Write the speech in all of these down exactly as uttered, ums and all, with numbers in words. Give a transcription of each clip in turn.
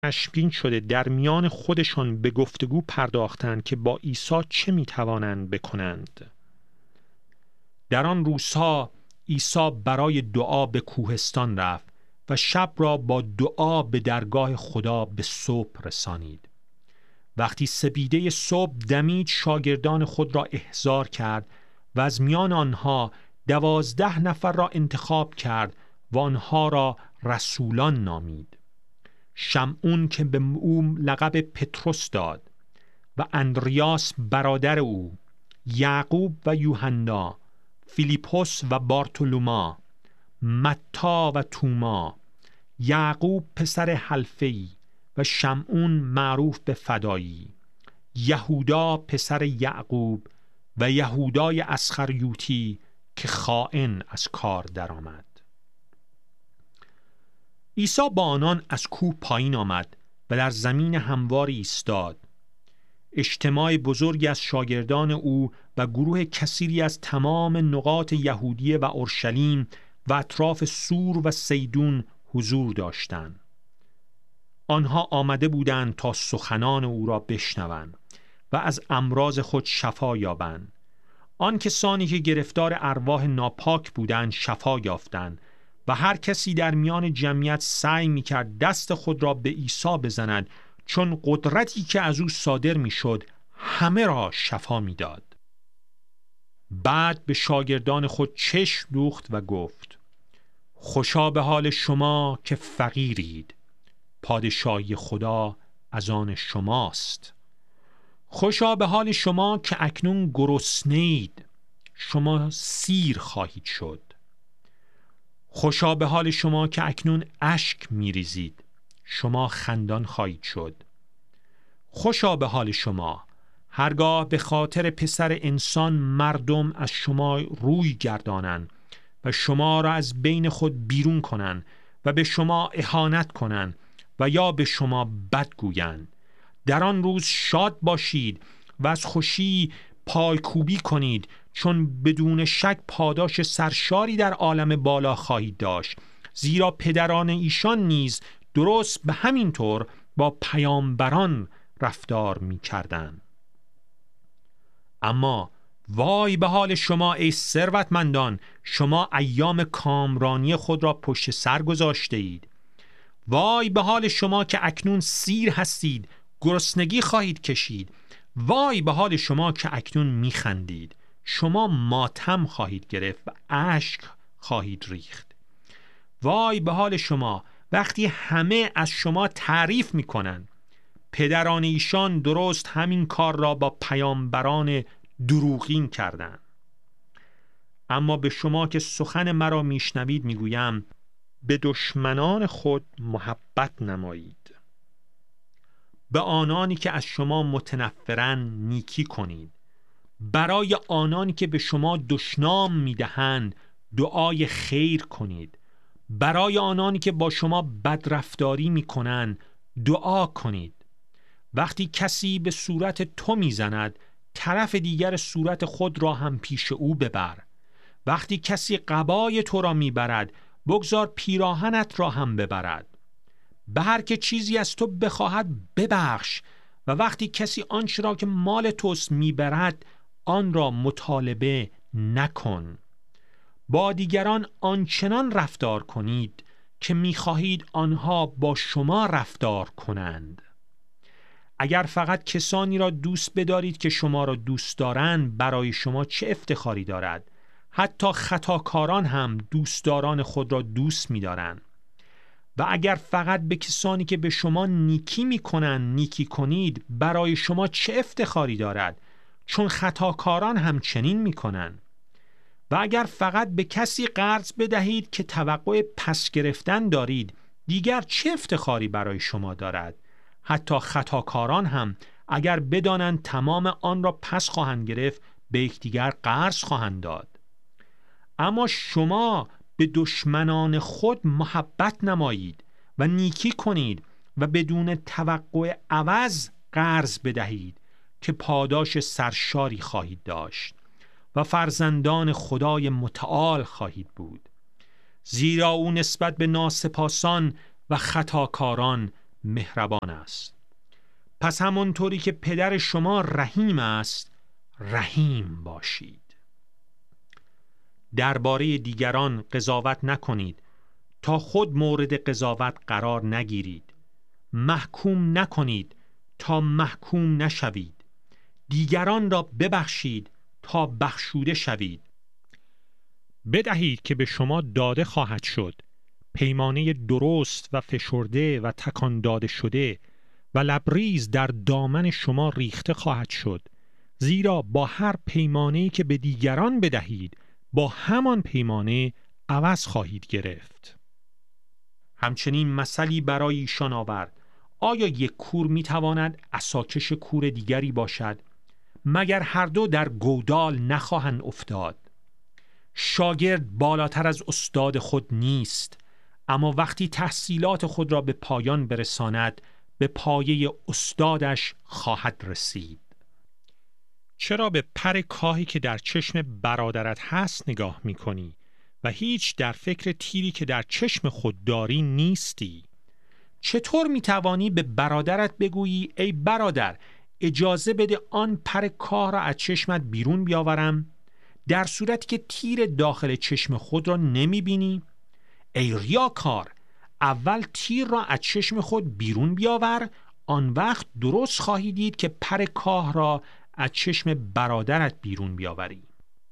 خشمگین شده در میان خودشان به گفتگو پرداختند که با عیسی چه میتوانند بکنند. در آن روزها عیسی برای دعا به کوهستان رفت و شب را با دعا به درگاه خدا به صبح رسانید. وقتی سپیده صبح دمید شاگردان خود را احضار کرد و از میان آنها دوازده نفر را انتخاب کرد و آنها را رسولان نامید. شمعون که به او لقب پتروس داد و اندریاس برادر او، یعقوب و یوحنا، فیلیپوس و بارتولوما، متی و توما، یعقوب پسر حلفی و شمعون معروف به فدایی، یهودا پسر یعقوب و یهودای اسخریوطی که خائن از کار درآمد. عیسی با آنان از کوه پایین آمد و در زمین همواری ایستاد. اجتماع بزرگی از شاگردان او و گروه کثیری از تمام نقاط یهودیه و اورشلیم و اطراف سور و سیدون حضور داشتند. آنها آمده بودند تا سخنان او را بشنوند و از امراض خود شفا یابند. آن کسانی که گرفتار ارواح ناپاک بودند شفا یافتند و هر کسی در میان جمعیت سعی می‌کرد دست خود را به عیسی بزند، چون قدرتی که از او صادر می‌شد همه را شفا می‌داد. بعد به شاگردان خود چشم دوخت و گفت: خوشا به حال شما که فقیرید، پادشاهی خدا از آن شماست. خوشا به حال شما که اکنون گرسنه‌اید، شما سیر خواهید شد. خوشا به حال شما که اکنون اشک می‌ریزید، شما خندان خواهید شد. خوشا به حال شما هرگاه به خاطر پسر انسان مردم از شما روی گردانند و شما را از بین خود بیرون کنند و به شما اهانت کنند و یا به شما بد گویند. در آن روز شاد باشید و از خوشی پایکوبی کنید، چون بدون شک پاداش سرشاری در عالم بالا خواهید داشت، زیرا پدران ایشان نیز درست به همین طور با پیامبران رفتار می کردند. اما وای به حال شما ای ثروتمندان، شما ایام کامرانی خود را پشت سر گذاشته اید. وای به حال شما که اکنون سیر هستید، گرسنگی خواهید کشید. وای به حال شما که اکنون میخندید، شما ماتم خواهید گرفت و اشک خواهید ریخت. وای به حال شما وقتی همه از شما تعریف میکنند، پدران ایشان درست همین کار را با پیامبران دروغین کردند. اما به شما که سخن مرا میشنوید میگویم، به دشمنان خود محبت نمایید. به آنانی که از شما متنفرند نیکی کنید. برای آنانی که به شما دشنام میدهند دعای خیر کنید. برای آنانی که با شما بدرفتاری میکنند دعا کنید. وقتی کسی به صورت تو میزند، طرف دیگر صورت خود را هم پیش او ببر. وقتی کسی قبای تو را میبرد، بگذار پیراهنت را هم ببرد. به هر که چیزی از تو بخواهد ببخش، و وقتی کسی آنچه را که مال توست میبرد، آن را مطالبه نکن. با دیگران آنچنان رفتار کنید که میخواهید آنها با شما رفتار کنند. اگر فقط کسانی را دوست بدارید که شما را دوست دارند، برای شما چه افتخاری دارد؟ حتی خطاکاران هم دوستداران خود را دوست می‌دارند. و اگر فقط به کسانی که به شما نیکی می‌کنند نیکی کنید، برای شما چه افتخاری دارد؟ چون خطاکاران هم چنین می‌کنند. و اگر فقط به کسی قرض بدهید که توقع پس گرفتن دارید، دیگر چه افتخاری برای شما دارد؟ حتی خطاکاران هم اگر بدانند تمام آن را پس خواهند گرفت، به یکدیگر قرض خواهند داد. اما شما به دشمنان خود محبت نمایید و نیکی کنید و بدون توقع عوض قرض بدهید که پاداش سرشاری خواهید داشت و فرزندان خدای متعال خواهید بود، زیرا او نسبت به ناسپاسان و خطاکاران مهربان است. پس همانطوری که پدر شما رحیم است رحیم باشید. درباره دیگران قضاوت نکنید تا خود مورد قضاوت قرار نگیرید. محکوم نکنید تا محکوم نشوید. دیگران را ببخشید تا بخشوده شوید. بدهید که به شما داده خواهد شد، پیمانه درست و فشرده و تکان داده شده و لبریز در دامن شما ریخته خواهد شد، زیرا با هر پیمانه‌ای که به دیگران بدهید با همان پیمانه عوض خواهید گرفت. همچنین مثلی برای ایشان آورد: آیا یک کور میتواند عصاکش کور دیگری باشد؟ مگر هر دو در گودال نخواهند افتاد؟ شاگرد بالاتر از استاد خود نیست، اما وقتی تحصیلات خود را به پایان برساند به پایه استادش خواهد رسید. چرا به پر کاهی که در چشم برادرت هست نگاه می کنی و هیچ در فکر تیری که در چشم خود داری نیستی؟ چطور می توانی به برادرت بگویی ای برادر اجازه بده آن پر کاه را از چشمت بیرون بیاورم، در صورتی که تیر داخل چشم خود را نمی بینی؟ ای ریاکار، اول تیر را از چشم خود بیرون بیاور، آن وقت درست خواهی دید که پر کاه را از چشم برادرت بیرون بیاوری.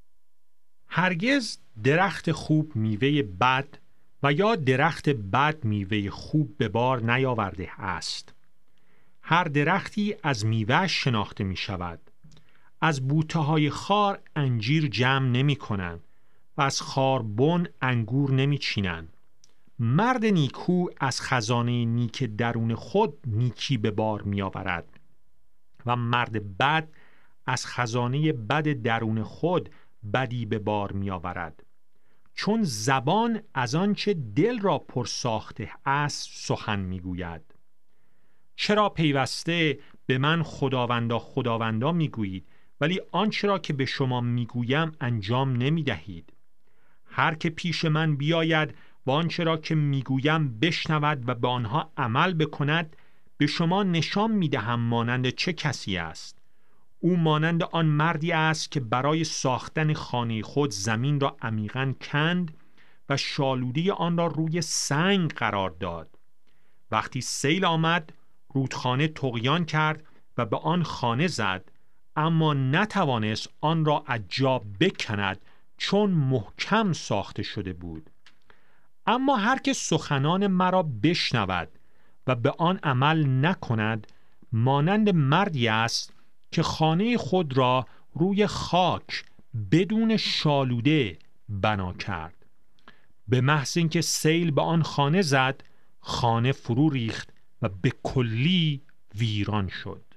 هرگز درخت خوب میوه بد و یا درخت بد میوه خوب به بار نیاورده است. هر درختی از میوه شناخته می شود. از بوته های خار انجیر جمع نمی کنند و از خاربن انگور نمی چینند. مرد نیکو از خزانه نیک درون خود نیکی به بار می آورد و مرد بد از خزانه بد درون خود بدی به بار می آورد. چون زبان از آنچه دل را پر ساخته است سخن می گوید. چرا پیوسته به من خداوندا خداوندا می گویید ولی آنچه را که به شما می گویم انجام نمی دهید؟ هر که پیش من بیاید و آنچه را که می گویم بشنود و به آنها عمل بکند به شما نشان می دهم مانند چه کسی است. او مانند آن مردی است که برای ساختن خانه خود زمین را عمیقاً کند و شالوده آن را روی سنگ قرار داد. وقتی سیل آمد رودخانه طغیان کرد و به آن خانه زد، اما نتوانست آن را از جا بکند چون محکم ساخته شده بود. اما هر که سخنان مرا بشنود و به آن عمل نکند مانند مردی است که خانه خود را روی خاک بدون شالوده بنا کرد. به محض اینکه سیل به آن خانه زد، خانه فرو ریخت و به کلی ویران شد.